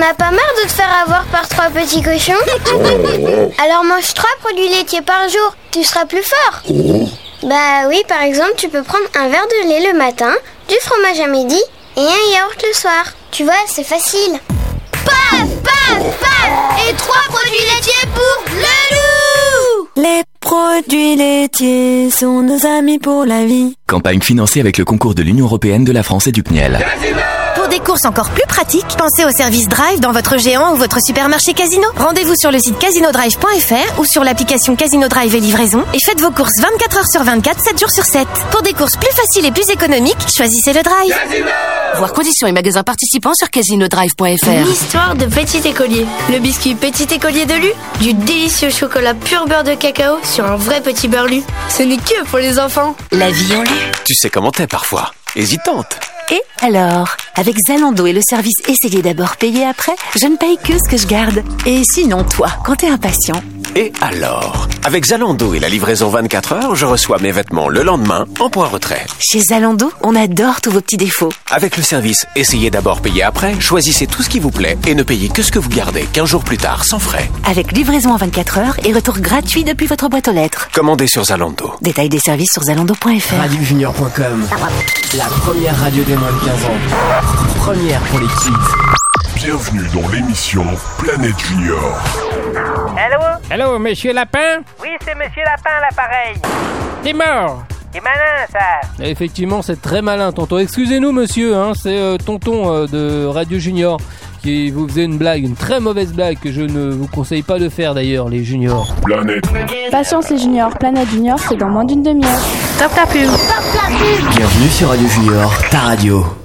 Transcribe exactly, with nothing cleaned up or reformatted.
as pas marre de te faire avoir par trois petits cochons? Alors mange trois produits laitiers par jour, tu seras plus fort. Bah oui, par exemple, tu peux prendre un verre de lait le matin, du fromage à midi et un yaourt le soir. Tu vois, c'est facile. Paf, paf, paf! Et trois produits laitiers pour le loup! Les produits laitiers sont nos amis pour la vie. Campagne financée avec le concours de l'Union Européenne, de la France et du C N I E L. Pour des courses encore plus pratiques, pensez au service Drive dans votre géant ou votre supermarché Casino. Rendez-vous sur le site casino drive point f r ou sur l'application Casino Drive et livraison et faites vos courses vingt-quatre heures sur vingt-quatre, sept jours sur sept. Pour des courses plus faciles et plus économiques, choisissez le Drive. Casino! Voir conditions et magasins participants sur casino drive point f r. L'histoire de Petit Écolier. Le biscuit Petit Écolier de Lu, du délicieux chocolat pur beurre de cacao sur un vrai petit beurre Lu. Ce n'est que pour les enfants. La vie en Lu. Tu sais comment t'es parfois. Hésitante. Et alors, avec Zalando et le service Essayez d'abord, payez après, je ne paye que ce que je garde. Et sinon, toi, quand t'es impatient... Et alors, avec Zalando et la livraison vingt-quatre heures, je reçois mes vêtements le lendemain en point retrait. Chez Zalando, on adore tous vos petits défauts. Avec le service Essayez d'abord, payez après, choisissez tout ce qui vous plaît et ne payez que ce que vous gardez quinze jours plus tard, sans frais. Avec livraison en vingt-quatre heures et retour gratuit depuis votre boîte aux lettres. Commandez sur Zalando. Détail des services sur zalando point f r. radio junior point com, la première radio des moins de quinze ans. Première pour les kids. Bienvenue dans l'émission Planète Junior. Allô? Allô, monsieur Lapin? Oui, c'est monsieur Lapin, l'appareil. T'es mort? C'est malin, ça. Effectivement, c'est très malin, tonton. Excusez-nous, monsieur, hein, c'est euh, tonton euh, de Radio Junior qui vous faisait une blague, une très mauvaise blague que je ne vous conseille pas de faire d'ailleurs, les juniors. Planète. Patience les juniors, Planète Junior, c'est dans moins d'une demi-heure. Top la pub. Bienvenue sur Radio Junior, ta radio.